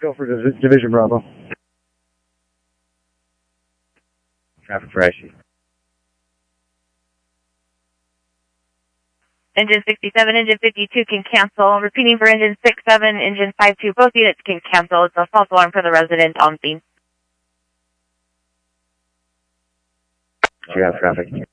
Go for Division Bravo. Traffic for IC. Engine 67, engine 52 can cancel. Repeating for engine 67, engine 52, both units can cancel. It's a false alarm for the resident on scene. You have traffic.